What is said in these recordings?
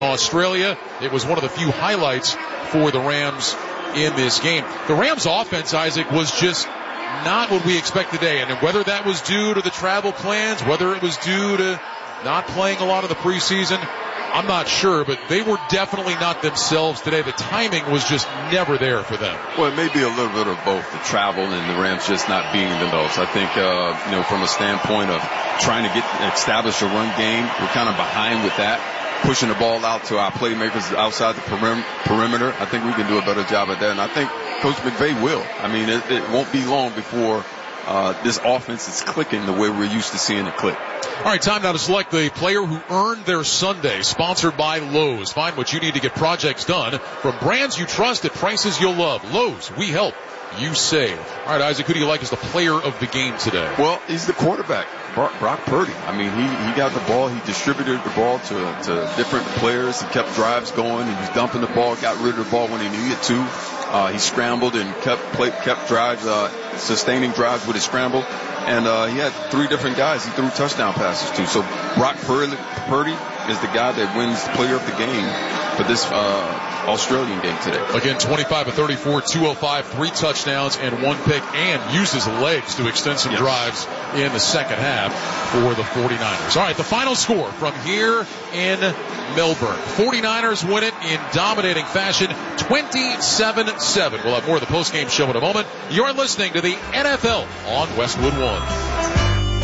Australia. It was one of the few highlights for the Rams in this game. The Rams offense, Isaac, was just not what we expect today. And whether that was due to the travel plans, whether it was due to not playing a lot of the preseason, I'm not sure, but they were definitely not themselves today. The timing was just never there for them. Well, it may be a little bit of both, the travel and the Rams just not being themselves. I think, from a standpoint of trying to establish a run game, we're kind of behind with that. Pushing the ball out to our playmakers outside the perimeter. I think we can do a better job at that, and I think Coach McVay will. I mean, it won't be long before this offense is clicking the way we're used to seeing it click. All right, time now to select the player who earned their Sunday, sponsored by Lowe's. Find what you need to get projects done from brands you trust at prices you'll love. Lowe's, we help, you save. All right, Isaac, who do you like as the player of the game today? Well, he's the quarterback, Brock Purdy. I mean, he got the ball. He distributed the ball to different players. He kept drives going. He was dumping the ball, got rid of the ball when he needed to. He scrambled and kept drives, sustaining drives with his scramble. And he had three different guys he threw touchdown passes to. So Brock Purdy is the guy that wins the player of the game for this Australian game today. Again, 25 of 34, 205, 3 touchdowns and 1 pick, and used his legs to extend some drives in the second half for the 49ers. All right, the final score from here in Melbourne. 49ers win it in dominating fashion, 27-7. We'll have more of the postgame show in a moment. You're listening to the NFL on Westwood One.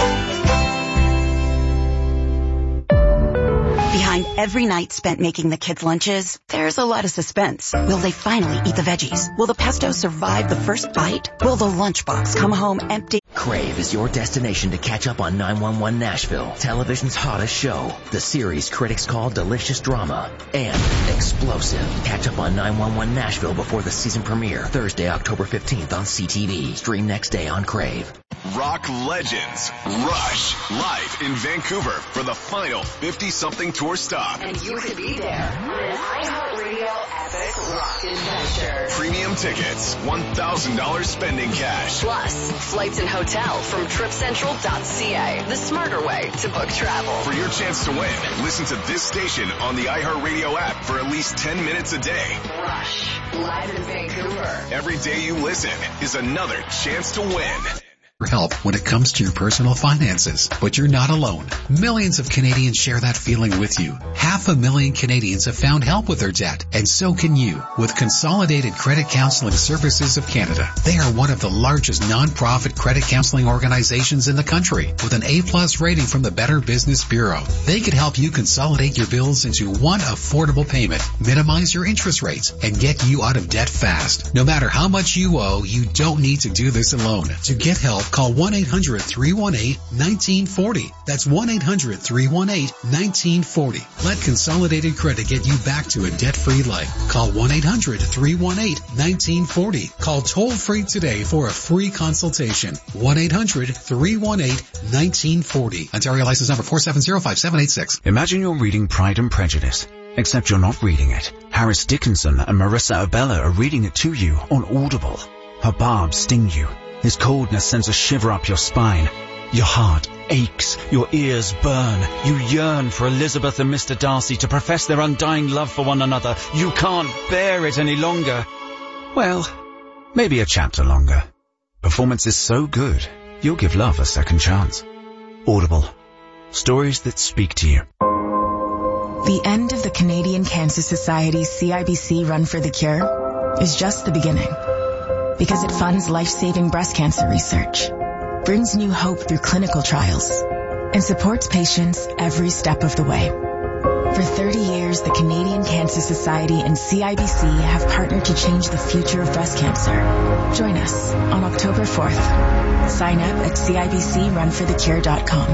Behind every night spent making the kids' lunches, there's a lot of suspense. Will they finally eat the veggies? Will the pesto survive the first bite? Will the lunchbox come home empty? Crave is your destination to catch up on 911 Nashville, television's hottest show. The series critics call delicious drama and explosive. Catch up on 911 Nashville before the season premiere, Thursday, October 15th on CTV. Stream next day on Crave. Rock legends Rush live in Vancouver for the final 50-something tour stop. And you could be there on an iHeartRadio epic rock adventure. Premium tickets, $1,000 spending cash. Plus, flights and hotel from TripCentral.ca. The smarter way to book travel. For your chance to win, listen to this station on the iHeartRadio app for at least 10 minutes a day. Rush, live in Vancouver. Every day you listen is another chance to win. Help when it comes to your personal finances, but you're not alone. Millions of Canadians share that feeling with you. 500,000 Canadians have found help with their debt, and so can you with Consolidated Credit Counseling Services of Canada. They are one of the largest non-profit credit counseling organizations in the country with an A+ rating from the Better Business Bureau. They could help you consolidate your bills into one affordable payment, minimize your interest rates, and get you out of debt fast. No matter how much you owe, you don't need to do this alone. To get help, call 1-800-318-1940. That's 1-800-318-1940. Let Consolidated Credit get you back to a debt-free life. Call 1-800-318-1940. Call toll-free today for a free consultation. 1-800-318-1940. Ontario license number 4705786. Imagine you're reading Pride and Prejudice, except you're not reading it. Harris Dickinson and Marissa Abella are reading it to you on Audible. Her barbs sting you. His coldness sends a shiver up your spine. Your heart aches. Your ears burn. You yearn for Elizabeth and Mr. Darcy to profess their undying love for one another. You can't bear it any longer. Well, maybe a chapter longer. Performance is so good, you'll give love a second chance. Audible. Stories that speak to you. The end of the Canadian Cancer Society's CIBC Run for the Cure is just the beginning. Because it funds life-saving breast cancer research, brings new hope through clinical trials, and supports patients every step of the way. For 30 years, the Canadian Cancer Society and CIBC have partnered to change the future of breast cancer. Join us on October 4th. Sign up at CIBCRunforthecure.com.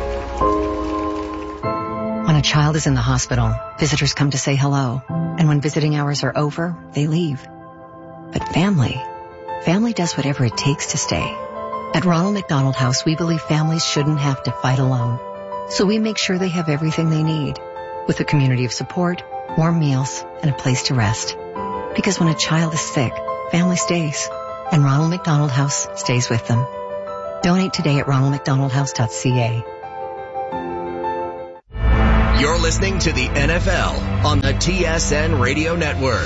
When a child is in the hospital, visitors come to say hello. And when visiting hours are over, they leave. But family does whatever it takes to stay. At Ronald McDonald House, we believe families shouldn't have to fight alone. So we make sure they have everything they need, with a community of support, warm meals, and a place to rest. Because when a child is sick, family stays, and Ronald McDonald House stays with them. Donate today at ronaldmcdonaldhouse.ca. You're listening to the NFL on the TSN Radio Network.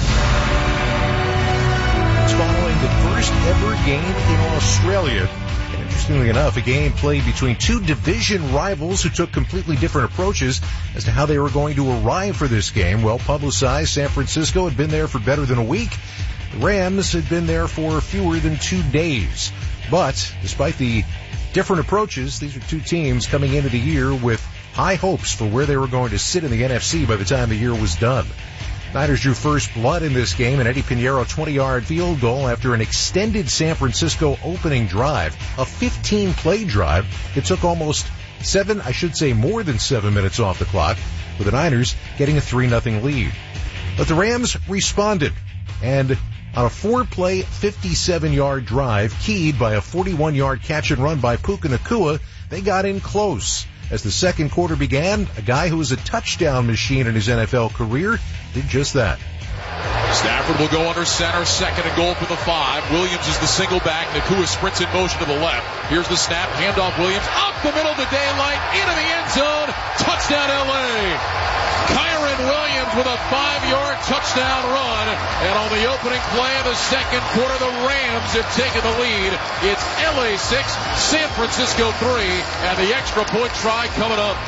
It's following the first ever game in Australia. And interestingly enough, a game played between two division rivals who took completely different approaches as to how they were going to arrive for this game. Well publicized, San Francisco had been there for better than a week. The Rams had been there for fewer than 2 days. But despite the different approaches, these are two teams coming into the year with high hopes for where they were going to sit in the NFC by the time the year was done. Niners drew first blood in this game, an Eddie Pinheiro 20-yard field goal after an extended San Francisco opening drive, a 15-play drive. It took almost more than 7 minutes off the clock, with the Niners getting a 3-0 lead. But the Rams responded, and on a 4-play, 57-yard drive, keyed by a 41-yard catch and run by Puka Nacua, they got in close. As the second quarter began, a guy who was a touchdown machine in his NFL career did just that. Stafford will go under center, 2nd and goal for the 5. Williams is the single back. Nacua sprints in motion to the left. Here's the snap, handoff Williams, up the middle of the daylight, into the end zone, touchdown LA. Kyren Williams with a 5-yard touchdown run. And on the opening play of the second quarter, the Rams have taken the lead. It's LA 6, San Francisco 3, and the extra point try coming up.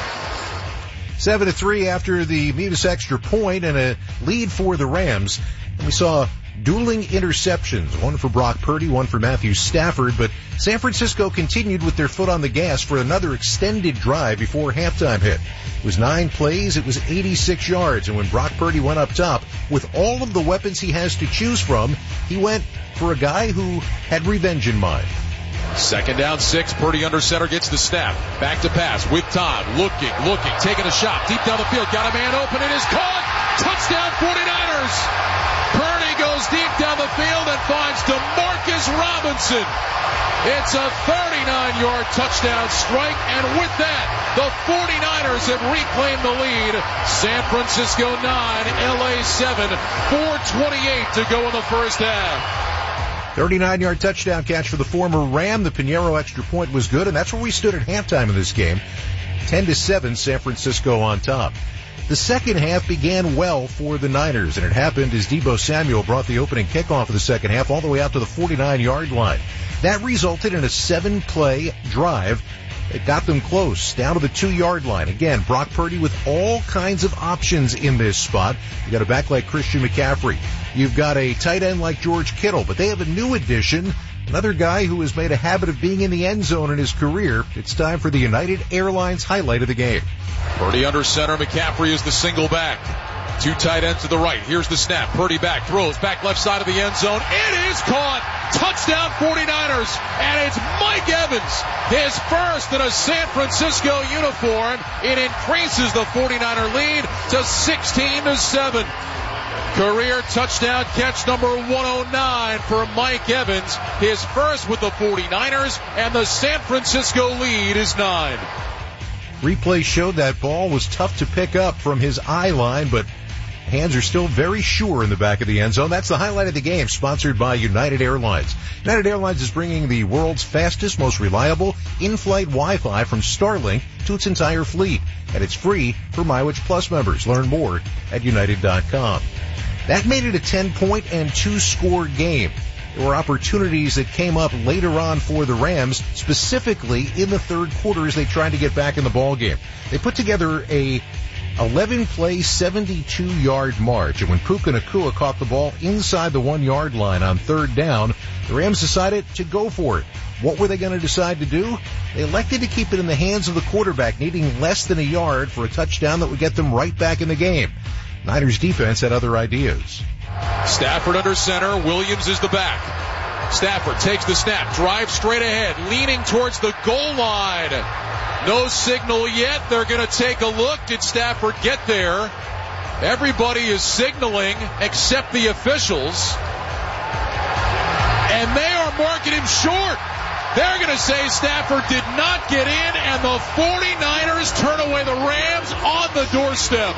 7-3 after the Mevis extra point and a lead for the Rams. And we saw dueling interceptions, one for Brock Purdy, one for Matthew Stafford, but San Francisco continued with their foot on the gas for another extended drive before halftime hit. It was 9 plays, it was 86 yards, and when Brock Purdy went up top, with all of the weapons he has to choose from, he went for a guy who had revenge in mind. 2nd down 6, Purdy under center, gets the snap, back to pass with time, looking, taking a shot, deep down the field, got a man open, it is caught, touchdown 49ers! Purdy goes deep down the field and finds DeMarcus Robinson. It's a 39-yard touchdown strike, and with that, the 49ers have reclaimed the lead. San Francisco 9, LA 7, 4:28 to go in the first half. 39-yard touchdown catch for the former Ram. The Pinheiro extra point was good, and that's where we stood at halftime in this game. 10-7, San Francisco on top. The second half began well for the Niners, and it happened as Deebo Samuel brought the opening kickoff of the second half all the way out to the 49-yard line. That resulted in a 7-play drive that got them close, down to the 2-yard line. Again, Brock Purdy with all kinds of options in this spot. You got a back like Christian McCaffrey. You've got a tight end like George Kittle, but they have a new addition, another guy who has made a habit of being in the end zone in his career. It's time for the United Airlines highlight of the game. Purdy under center, McCaffrey is the single back. 2 tight ends to the right. Here's the snap. Purdy back, throws back left side of the end zone. It is caught. Touchdown 49ers. And it's Mike Evans, his first in a San Francisco uniform. It increases the 49er lead to 16-7. Career touchdown catch number 109 for Mike Evans. His first with the 49ers, and the San Francisco lead is 9. Replay showed that ball was tough to pick up from his eye line, but hands are still very sure in the back of the end zone. That's the highlight of the game, sponsored by United Airlines. United Airlines is bringing the world's fastest, most reliable in-flight Wi-Fi from Starlink to its entire fleet, and it's free for Mileage Plus members. Learn more at United.com. That made it a 10-point and 2-score game. There were opportunities that came up later on for the Rams, specifically in the third quarter as they tried to get back in the ball game. They put together a 11-play, 72-yard march, and when Puka Nacua caught the ball inside the 1-yard line on 3rd down, the Rams decided to go for it. What were they going to decide to do? They elected to keep it in the hands of the quarterback, needing less than a yard for a touchdown that would get them right back in the game. Niners defense had other ideas. Stafford under center. Williams is the back. Stafford takes the snap, drives straight ahead, leaning towards the goal line. No signal yet. They're going to take a look. Did Stafford get there? Everybody is signaling except the officials. And they are marking him short. They're going to say Stafford did not get in, and the 49ers turn away the Rams on the doorstep.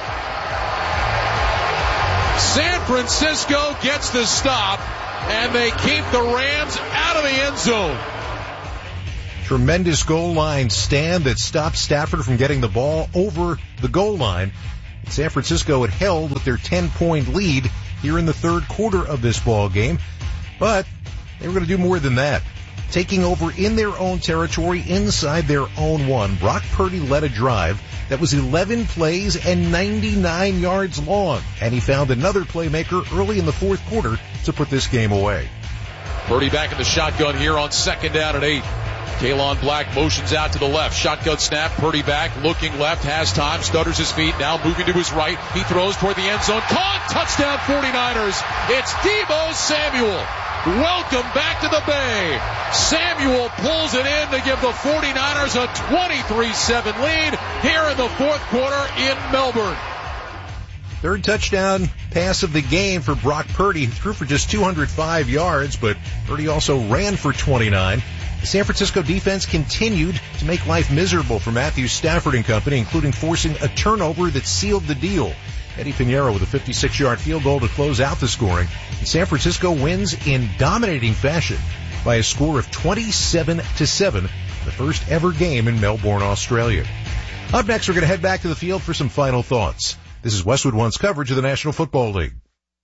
San Francisco gets the stop, and they keep the Rams out of the end zone. Tremendous goal line stand that stopped Stafford from getting the ball over the goal line. San Francisco had held with their 10-point lead here in the third quarter of this ball game, but they were going to do more than that. Taking over in their own territory, inside their own one, Brock Purdy led a drive that was 11 plays and 99 yards long, and he found another playmaker early in the fourth quarter to put this game away. Purdy back in the shotgun here on 2nd down and 8. Kalon Black motions out to the left. Shotgun snap. Purdy back, looking left, has time, stutters his feet, now moving to his right. He throws toward the end zone. Caught! Touchdown 49ers. It's Deebo Samuel. Welcome back to the Bay. Samuel pulls it in to give the 49ers a 23-7 lead here in the fourth quarter in Melbourne. Third touchdown pass of the game for Brock Purdy. He threw for just 205 yards, but Purdy also ran for 29. The San Francisco defense continued to make life miserable for Matthew Stafford and company, including forcing a turnover that sealed the deal. Eddie Pinheiro with a 56-yard field goal to close out the scoring. And San Francisco wins in dominating fashion by a score of 27-7, the first ever game in Melbourne, Australia. Up next, we're going to head back to the field for some final thoughts. This is Westwood One's coverage of the National Football League.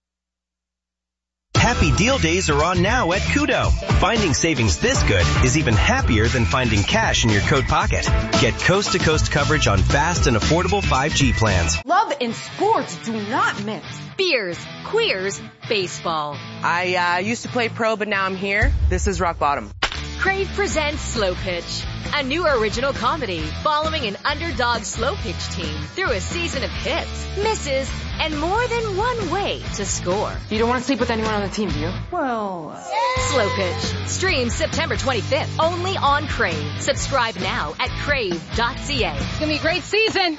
Happy deal days are on now at Kudo. Finding savings this good is even happier than finding cash in your coat pocket. Get coast-to-coast coverage on fast and affordable 5G plans. Love and sports do not mix. Beers, queers, baseball. I used to play pro, but now I'm here. This is rock bottom. Crave presents Slow Pitch, a new original comedy following an underdog slow pitch team through a season of hits, misses, and more than one way to score. You don't want to sleep with anyone on the team, do you? Well, Slow Pitch. Streams September 25th, only on Crave. Subscribe now at crave.ca. It's going to be a great season.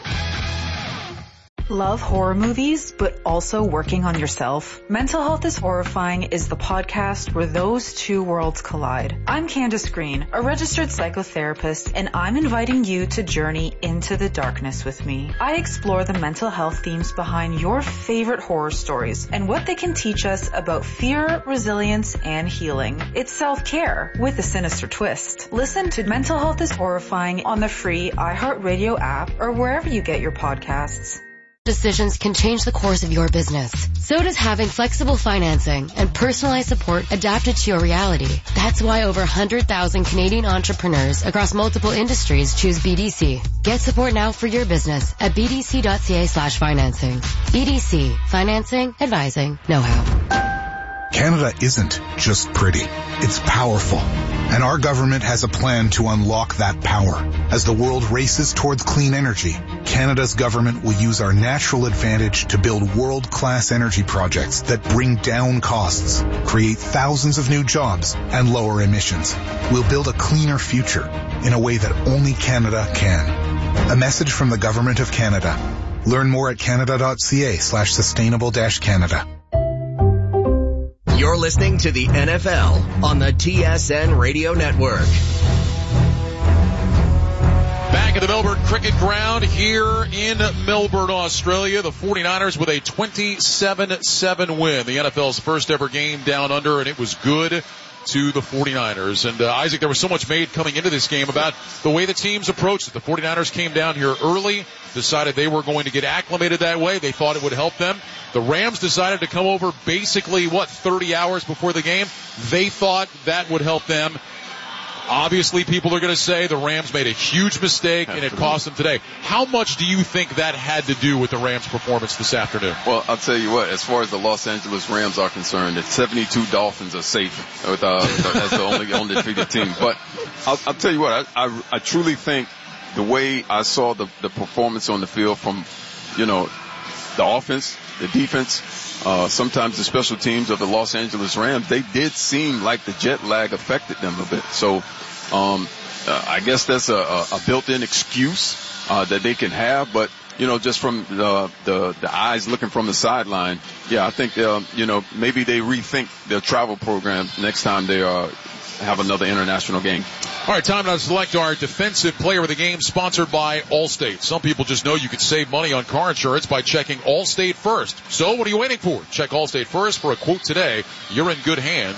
Love horror movies, but also working on yourself? Mental Health is Horrifying is the podcast where those two worlds collide. I'm Candace Green, a registered psychotherapist, and I'm inviting you to journey into the darkness with me. I explore the mental health themes behind your favorite horror stories and what they can teach us about fear, resilience, and healing. It's self-care with a sinister twist. Listen to Mental Health is Horrifying on the free iHeartRadio app or wherever you get your podcasts. Decisions can change the course of your business. So does having flexible financing and personalized support adapted to your reality. That's why over 100,000 Canadian entrepreneurs across multiple industries choose BDC. Get support now for your business at bdc.ca/financing. BDC. Financing, advising, know-how. Canada isn't just pretty. It's powerful. And our government has a plan to unlock that power. As the world races towards clean energy, Canada's government will use our natural advantage to build world-class energy projects that bring down costs, create thousands of new jobs, and lower emissions. We'll build a cleaner future in a way that only Canada can. A message from the Government of Canada. Learn more at canada.ca/sustainable-Canada. You're listening to the NFL on the TSN Radio Network. Back at the Melbourne Cricket Ground here in Melbourne, Australia, the 49ers with a 27-7 win. The NFL's first ever game down under, and it was good to the 49ers. And Isaac, there was so much made coming into this game about the way the teams approached it. The 49ers came down here early, decided they were going to get acclimated that way. They thought it would help them. The Rams decided to come over basically, 30 hours before the game. They thought that would help them. Obviously, people are going to say the Rams made a huge mistake and it cost them today. How much do you think that had to do with the Rams' performance this afternoon? Well, I'll tell you what, as far as the Los Angeles Rams are concerned, the 72 Dolphins are safe with, as the only undefeated team. But I'll tell you what, I truly think the way I saw the performance on the field from, the offense, the defense, sometimes the special teams of the Los Angeles Rams, they did seem like the jet lag affected them a bit. So, I guess that's a built-in excuse, that they can have, but, just from the eyes looking from the sideline, I think, maybe they rethink their travel program next time they, have another international game. All right, time to select our defensive player of the game, sponsored by Allstate. Some people just know you can save money on car insurance by checking Allstate first. So what are you waiting for? Check Allstate first for a quote today. You're in good hands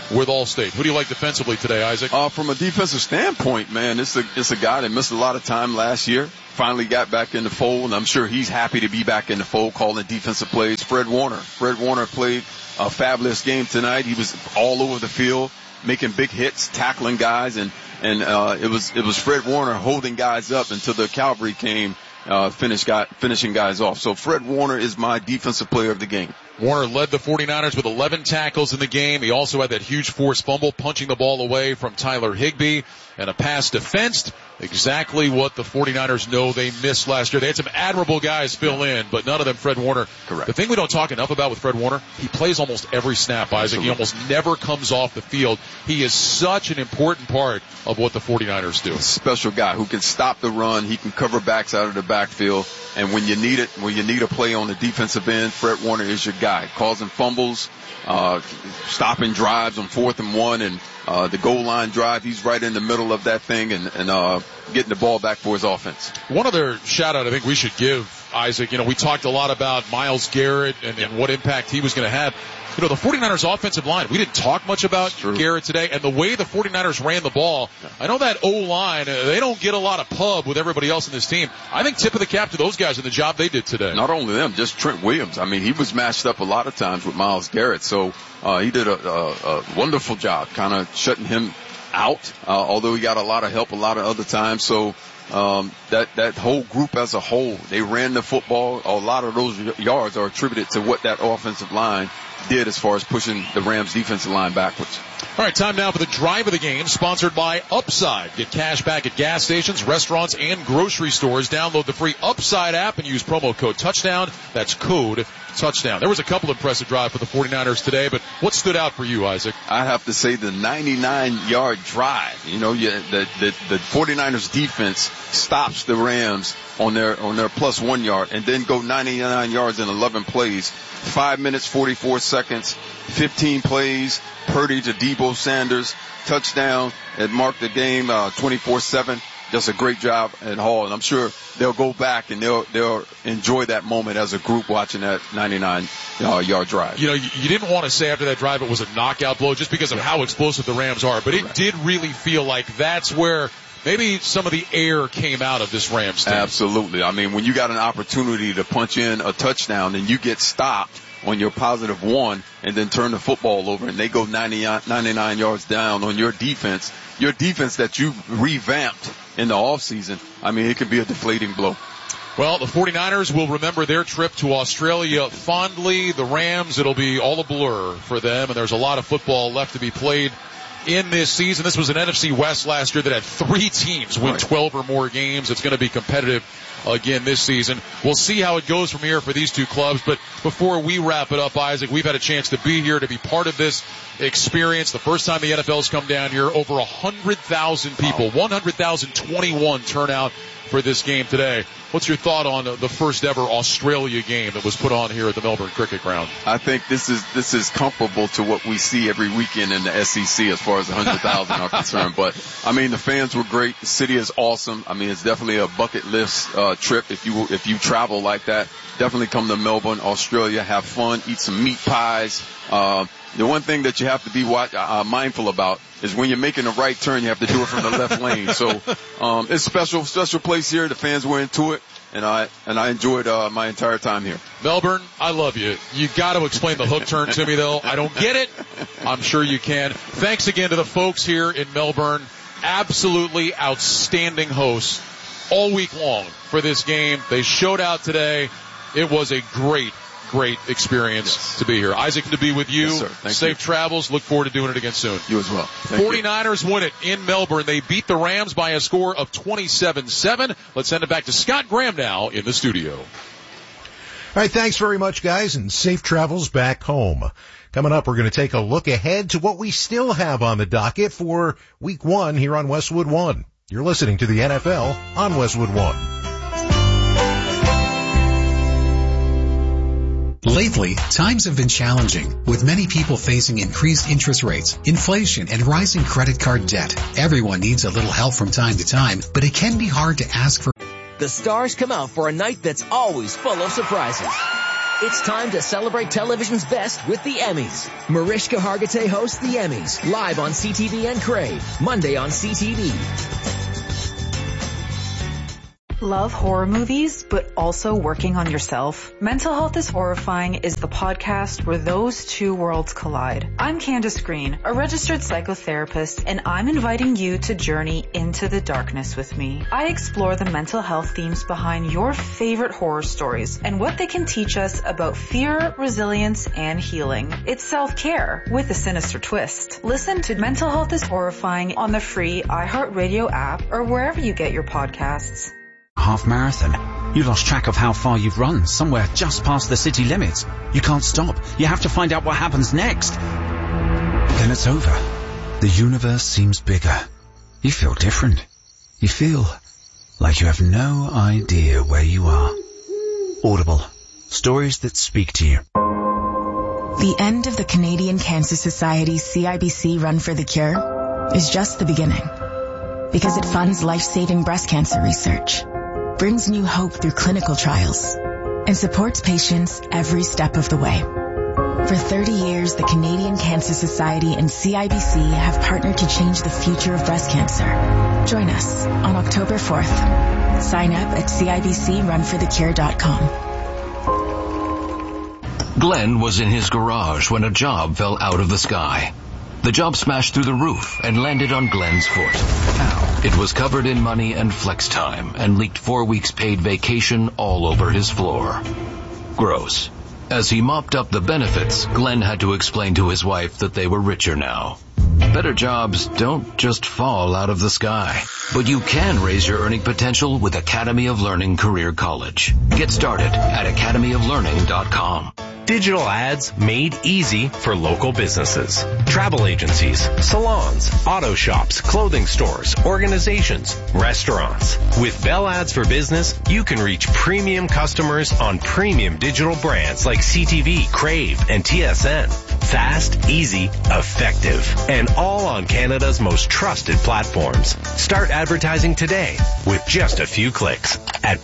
with Allstate. Who do you like defensively today, Isaac? From a defensive standpoint, man, it's a guy that missed a lot of time last year. Finally got back in the fold, and I'm sure he's happy to be back in the fold, calling defensive plays. Fred Warner played a fabulous game tonight. He was all over the field, making big hits, tackling guys, and it was Fred Warner holding guys up until the cavalry came, finishing guys off. So Fred Warner is my defensive player of the game. Warner led the 49ers with 11 tackles in the game. He also had that huge forced fumble, punching the ball away from Tyler Higbee, and a pass defensed. Exactly what the 49ers know they missed last year. They had some admirable guys fill in, but none of them Fred Warner. Correct. The thing we don't talk enough about with Fred Warner, he plays almost every snap, Isaac. Absolutely. He almost never comes off the field. He is such an important part of what the 49ers do. A special guy who can stop the run. He can cover backs out of the backfield. And when you need a play on the defensive end, Fred Warner is your guy. Causing fumbles, stopping drives on 4th and 1, and the goal line drive, he's right in the middle of that thing and getting the ball back for his offense. One other shout out I think we should give, Isaac, we talked a lot about Myles Garrett and what impact he was going to have. The 49ers offensive line, we didn't talk much about Garrett today, and the way the 49ers ran the ball, I know that O-line, they don't get a lot of pub with everybody else in this team. I think tip of the cap to those guys and the job they did today. Not only them, just Trent Williams. I mean, he was matched up a lot of times with Myles Garrett, so he did a wonderful job kind of shutting him out, although he got a lot of help a lot of other times. So that whole group as a whole, they ran the football. A lot of those yards are attributed to what that offensive line did as far as pushing the Rams defensive line backwards. All right, time now for the drive of the game, sponsored by Upside. Get cash back at gas stations, restaurants, and grocery stores. Download the free Upside app and use promo code TOUCHDOWN. That's code TOUCHDOWN. There was a couple impressive drives for the 49ers today, but what stood out for you, Isaac? I have to say the 99-yard drive. The 49ers defense stops the Rams on their plus 1 yard and then go 99 yards in 11 plays. 5 minutes, 44 seconds, 15 plays. Purdy to Deebo Sanders, touchdown. It marked the game 24-7. Just a great job at Hall, and I'm sure they'll go back and they'll enjoy that moment as a group watching that 99-yard drive. You didn't want to say after that drive it was a knockout blow just because of how explosive the Rams are, but it did really feel like that's where maybe some of the air came out of this Rams team. Absolutely. I mean, when you got an opportunity to punch in a touchdown and you get stopped on your positive 1 and then turn the football over and they go 99 yards down on your defense that you revamped in the offseason, I mean, it could be a deflating blow. Well, the 49ers will remember their trip to Australia fondly. The Rams, it'll be all a blur for them, and there's a lot of football left to be played in this season. This was an NFC West last year that had 3 teams win 12 or more games. It's going to be competitive again this season. We'll see how it goes from here for these two clubs, but before we wrap it up, Isaac, we've had a chance to be here, to be part of this experience. The first time the NFL's come down here, over 100,000 people, 100,021 turnout for this game today. What's your thought on the first ever Australia game that was put on here at the Melbourne Cricket Ground? I think this is comparable to what we see every weekend in the SEC as far as 100,000 are concerned. But I mean, the fans were great. The city is awesome. I mean, it's definitely a bucket list trip if you travel like that. Definitely come to Melbourne, Australia, have fun, eat some meat pies. The one thing that you have to be mindful about is when you're making a right turn, you have to do it from the left lane. So it's a special place here. The fans were into it, and I enjoyed my entire time here. Melbourne, I love you. You got to explain the hook turn to me, though. I don't get it. I'm sure you can. Thanks again to the folks here in Melbourne. Absolutely outstanding hosts all week long for this game. They showed out today. It was a great experience to be here. Isaac, to be with you. Yes, sir. Safe travels. Look forward to doing it again soon. You as well. 49ers win it in Melbourne. They beat the Rams by a score of 27-7. Let's send it back to Scott Graham now in the studio. All right, thanks very much, guys, and safe travels back home. Coming up, we're going to take a look ahead to what we still have on the docket for Week 1 here on Westwood One. You're listening to the NFL on Westwood One. Lately, times have been challenging, with many people facing increased interest rates, inflation, and rising credit card debt. Everyone needs a little help from time to time, but it can be hard to ask for. The stars come out for a night that's always full of surprises. It's time to celebrate television's best with the Emmys. Mariska Hargitay hosts the Emmys, live on CTV and Crave, Monday on CTV. Love horror movies, but also working on yourself? Mental Health is Horrifying is the podcast where those two worlds collide. I'm Candace Green, a registered psychotherapist, and I'm inviting you to journey into the darkness with me. I explore the mental health themes behind your favorite horror stories and what they can teach us about fear, resilience, and healing. It's self-care with a sinister twist. Listen to Mental Health is Horrifying on the free iHeartRadio app or wherever you get your podcasts. Half marathon. You lost track of how far you've run, somewhere just past the city limits. You can't stop. You have to find out what happens next. Then it's over. The universe seems bigger. You feel different. You feel like you have no idea where you are. Audible. Stories that speak to you. The end of the Canadian Cancer Society's CIBC Run for the Cure is just the beginning. Because it funds life-saving breast cancer research, brings new hope through clinical trials, and supports patients every step of the way. For 30 years, the Canadian Cancer Society and CIBC have partnered to change the future of breast cancer. Join us on October 4th. Sign up at CIBCRunForTheCure.com. Glenn was in his garage when a job fell out of the sky. The job smashed through the roof and landed on Glenn's foot. Ow. It was covered in money and flex time and leaked 4 weeks paid vacation all over his floor. Gross. As he mopped up the benefits, Glenn had to explain to his wife that they were richer now. Better jobs don't just fall out of the sky, but you can raise your earning potential with Academy of Learning Career College. Get started at academyoflearning.com. Digital ads made easy for local businesses. Travel agencies, salons, auto shops, clothing stores, organizations, restaurants. With Bell Ads for Business, you can reach premium customers on premium digital brands like CTV, Crave, and TSN. Fast, easy, effective, and all on Canada's most trusted platforms. Start advertising today with just a few clicks at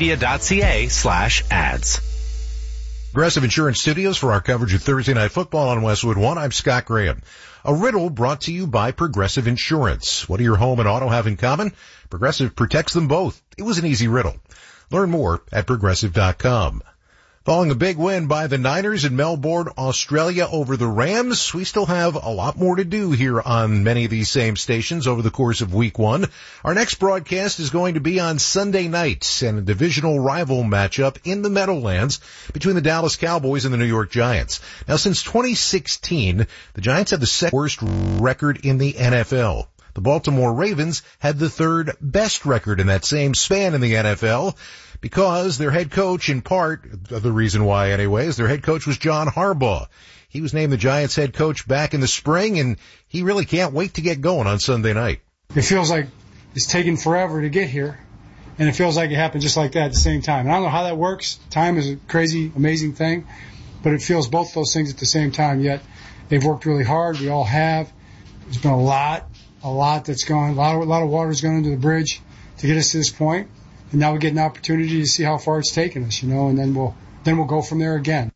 bellmedia.ca/ads. Progressive Insurance Studios for our coverage of Thursday Night Football on Westwood One. I'm Scott Graham. A riddle brought to you by Progressive Insurance. What do your home and auto have in common? Progressive protects them both. It was an easy riddle. Learn more at Progressive.com. Following a big win by the Niners in Melbourne, Australia over the Rams, we still have a lot more to do here on many of these same stations over the course of week one. Our next broadcast is going to be on Sunday night and a divisional rival matchup in the Meadowlands between the Dallas Cowboys and the New York Giants. Now, since 2016, the Giants have the second worst record in the NFL. The Baltimore Ravens had the third best record in that same span in the NFL. Because their head coach, in part, the reason why anyways, their head coach was John Harbaugh. He was named the Giants head coach back in the spring, and he really can't wait to get going on Sunday night. It feels like it's taken forever to get here, and it feels like it happened just like that at the same time. And I don't know how that works. Time is a crazy, amazing thing, but it feels both those things at the same time, yet they've worked really hard. We all have. There's been a lot that's gone, a lot of water's gone under the bridge to get us to this point. And now we get an opportunity to see how far it's taken us, and then we'll go from there again.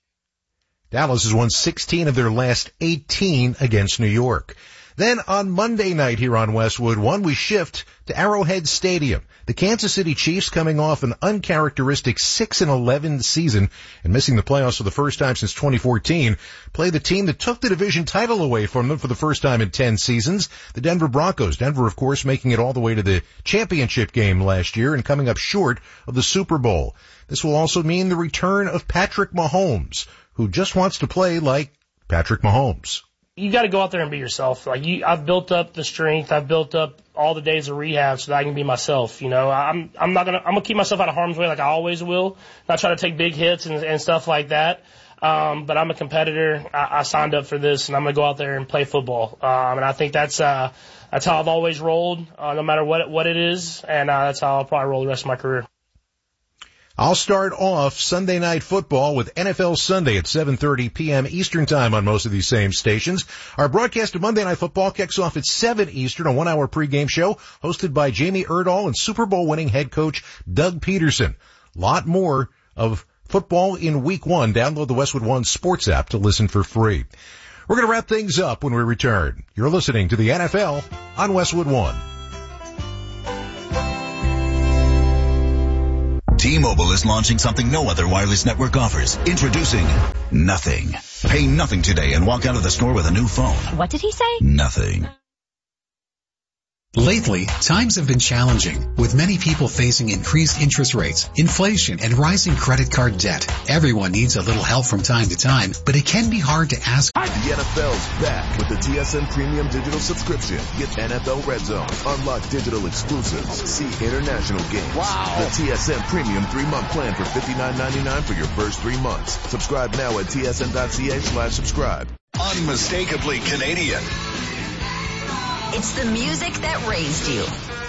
Dallas has won 16 of their last 18 against New York. Then on Monday night here on Westwood One, we shift to Arrowhead Stadium. The Kansas City Chiefs, coming off an uncharacteristic 6-11 season and missing the playoffs for the first time since 2014, play the team that took the division title away from them for the first time in 10 seasons, the Denver Broncos. Denver, of course, making it all the way to the championship game last year and coming up short of the Super Bowl. This will also mean the return of Patrick Mahomes, who just wants to play like Patrick Mahomes. You got to go out there and be yourself. I've built up the strength. I've built up all the days of rehab so that I can be myself. I'm gonna keep myself out of harm's way like I always will. Not try to take big hits and stuff like that. But I'm a competitor. I signed up for this, and I'm gonna go out there and play football. And I think that's how I've always rolled, no matter what it is. And that's how I'll probably roll the rest of my career. I'll start off Sunday Night Football with NFL Sunday at 7:30 p.m. Eastern Time on most of these same stations. Our broadcast of Monday Night Football kicks off at 7 Eastern, a 1-hour pregame show hosted by Jamie Erdahl and Super Bowl winning head coach Doug Peterson. Lot more of football in week 1. Download the Westwood One Sports app to listen for free. We're going to wrap things up when we return. You're listening to the NFL on Westwood One. T-Mobile is launching something no other wireless network offers. Introducing Nothing. Pay nothing today and walk out of the store with a new phone. What did he say? Nothing. Lately, times have been challenging, with many people facing increased interest rates, inflation, and rising credit card debt. Everyone needs a little help from time to time, but it can be hard to ask. The NFL's back with the TSN Premium Digital subscription. Get NFL Red Zone, unlock digital exclusives, see international games. Wow! The TSN Premium 3-month plan for $59.99 for your first 3 months. Subscribe now at tsn.ca/subscribe. Unmistakably Canadian. It's the music that raised you.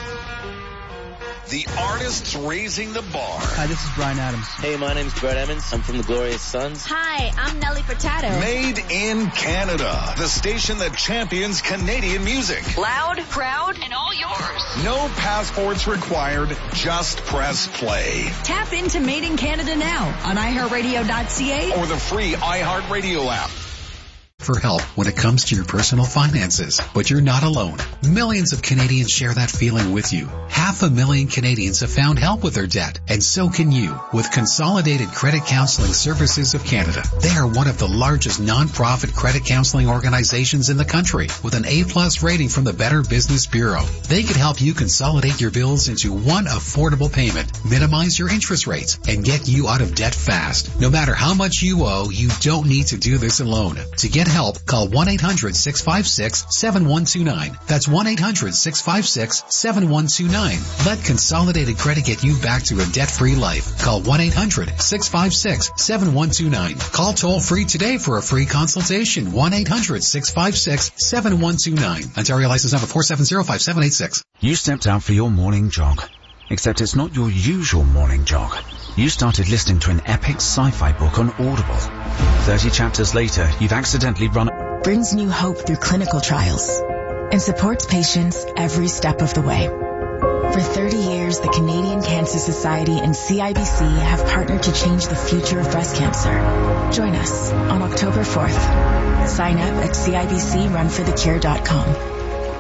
The artists raising the bar. Hi, this is Bryan Adams. Hey, my name's Brett Emmons. I'm from the Glorious Sons. Hi, I'm Nelly Furtado. Made in Canada. The station that champions Canadian music. Loud, proud, and all yours. No passports required. Just press play. Tap into Made in Canada now on iHeartRadio.ca or the free iHeartRadio app. For help when it comes to your personal finances, but you're not alone. Millions of Canadians share that feeling with you. 500,000 Canadians have found help with their debt, and so can you with Consolidated Credit Counseling Services of Canada. They are one of the largest non-profit credit counseling organizations in the country with an A+ rating from the Better Business Bureau. They can help you consolidate your bills into one affordable payment, minimize your interest rates, and get you out of debt fast. No matter how much you owe, you don't need to do this alone. To get help, call 1-800-656-7129. That's 1-800-656-7129. Let Consolidated Credit get you back to a debt-free life. Call 1-800-656-7129. Call toll-free today for a free consultation. 1-800-656-7129. Ontario license number 4705786. You stepped out for your morning jog. Except it's not your usual morning jog. You started listening to an epic sci-fi book on Audible. 30 chapters later, you've accidentally run... Brings new hope through clinical trials and supports patients every step of the way. For 30 years, the Canadian Cancer Society and CIBC have partnered to change the future of breast cancer. Join us on October 4th. Sign up at CIBCRunForTheCure.com.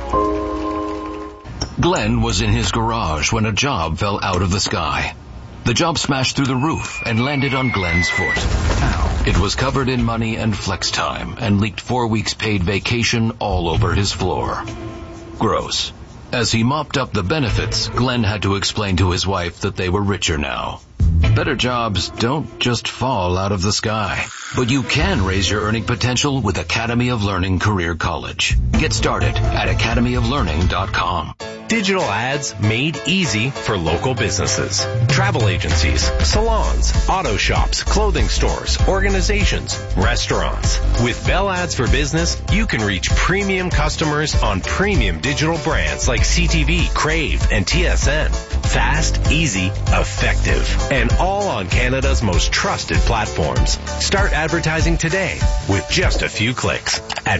Glenn was in his garage when a job fell out of the sky. The job smashed through the roof and landed on Glenn's foot. Ow. It was covered in money and flex time and leaked 4 weeks paid vacation all over his floor. Gross. As he mopped up the benefits, Glenn had to explain to his wife that they were richer now. Better jobs don't just fall out of the sky, but you can raise your earning potential with Academy of Learning Career College. Get started at academyoflearning.com. Digital ads made easy for local businesses. Travel agencies, salons, auto shops, clothing stores, organizations, restaurants. With Bell Ads for Business, you can reach premium customers on premium digital brands like CTV, Crave, and TSN. Fast, easy, effective, and all on Canada's most trusted platforms. Start advertising today with just a few clicks at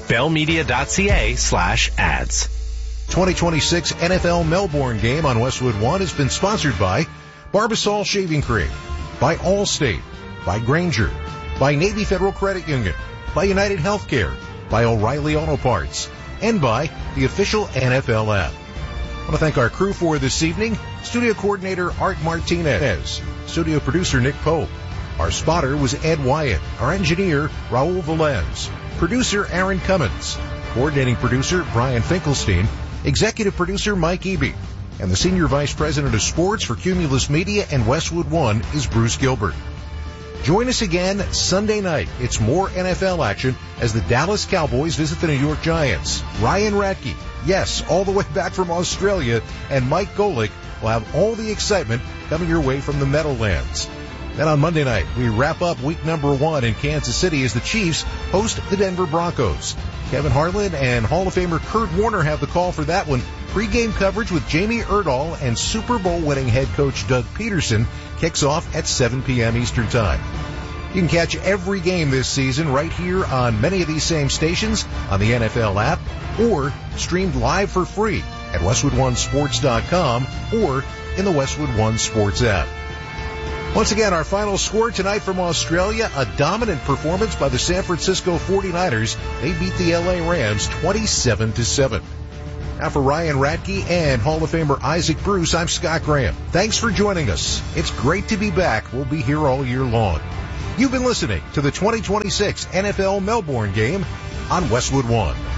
bellmedia.ca/ads. 2026 NFL Melbourne game on Westwood One has been sponsored by Barbasol Shaving Cream, by Allstate, by Granger, by Navy Federal Credit Union, by United Healthcare, by O'Reilly Auto Parts, and by the official NFL app. I want to thank our crew for this evening. Studio coordinator Art Martinez, studio producer Nick Pope. Our spotter was Ed Wyatt, our engineer Raul Velez, producer Aaron Cummins, coordinating producer Brian Finkelstein, executive producer Mike Eby, and the senior vice president of sports for Cumulus Media and Westwood One is Bruce Gilbert. Join us again Sunday night. It's more NFL action as the Dallas Cowboys visit the New York Giants. Ryan Radke, yes, all the way back from Australia, and Mike Golick will have all the excitement coming your way from the Meadowlands. Then on Monday night, we wrap up week number 1 in Kansas City as the Chiefs host the Denver Broncos. Kevin Harlan and Hall of Famer Kurt Warner have the call for that one. Pre-game coverage with Jamie Erdahl and Super Bowl winning head coach Doug Peterson kicks off at 7 p.m. Eastern Time. You can catch every game this season right here on many of these same stations on the NFL app or streamed live for free at WestwoodOneSports.com or in the Westwood One Sports app. Once again, our final score tonight from Australia, a dominant performance by the San Francisco 49ers. They beat the LA Rams 27-7. Now for Ryan Radke and Hall of Famer Isaac Bruce, I'm Scott Graham. Thanks for joining us. It's great to be back. We'll be here all year long. You've been listening to the 2026 NFL Melbourne game on Westwood One.